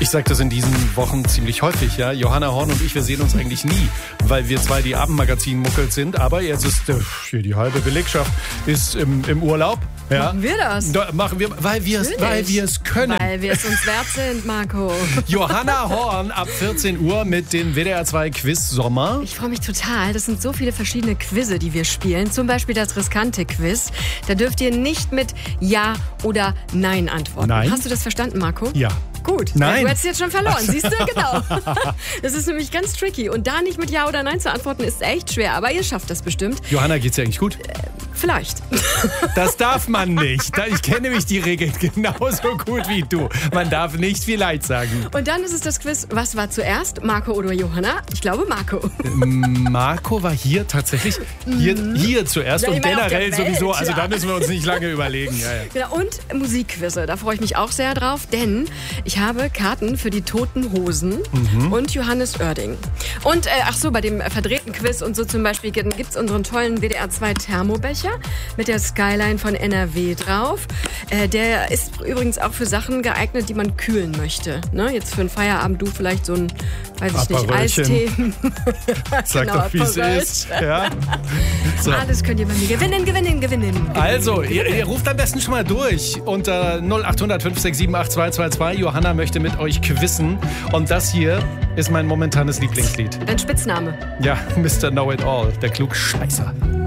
Ich sage das in diesen Wochen ziemlich häufig, ja. Johanna Horn und ich, wir sehen uns eigentlich nie, weil wir zwei die Abendmagazin-Muckels sind. Aber jetzt ist hier die halbe Belegschaft ist im Urlaub. Ja. Machen wir das? Machen wir, weil wir es können. Weil wir es uns wert sind, Marco. Johanna Horn ab 14 Uhr mit dem WDR 2 Quiz Sommer. Ich freue mich total. Das sind so viele verschiedene Quizze, die wir spielen. Zum Beispiel das riskante Quiz. Da dürft ihr nicht mit Ja oder Nein antworten. Nein. Hast du das verstanden, Marco? Ja. Gut, Nein. Du hättest jetzt schon verloren, siehst du? Genau. Das ist nämlich ganz tricky. Und da nicht mit Ja oder Nein zu antworten, ist echt schwer. Aber ihr schafft das bestimmt. Johanna, geht's dir eigentlich gut? Vielleicht. Das darf man nicht. Ich kenne nämlich die Regeln genauso gut wie du. Man darf nicht vielleicht sagen. Und dann ist es das Quiz, was war zuerst, Marco oder Johanna? Ich glaube Marco. Marco war hier tatsächlich hier zuerst Ja, und ich meine, auf generell der Welt, sowieso. Also ja. da müssen wir uns nicht lange überlegen. Ja, ja. Genau, und Musikquizze, da freue ich mich auch sehr drauf, denn ich habe Karten für die Toten Hosen und Johannes Oerding. Und bei dem verdrehten Quiz und so zum Beispiel gibt es unseren tollen WDR 2 Thermobecher mit der Skyline von NRW drauf. Der ist übrigens auch für Sachen geeignet, die man kühlen möchte. Ne? Jetzt für einen Feierabend du vielleicht so ein, weiß ich nicht, Eistee. Sag Genau, doch, wie es ist. Ja. So. Alles könnt ihr bei mir gewinnen. Also, ihr ruft am besten schon mal durch unter 0800 567 8222. Johanna möchte mit euch quizzen. Und das hier ist mein momentanes Lieblingslied. Dein Spitzname. Ja, Mr. Know-It-All, der Klugscheißer.